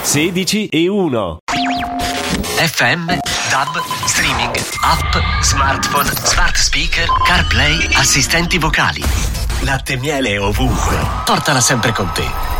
16 e 1. FM, DAB, streaming, app, smartphone, smart speaker, CarPlay, assistenti vocali. Latte e miele ovunque. Portala sempre con te.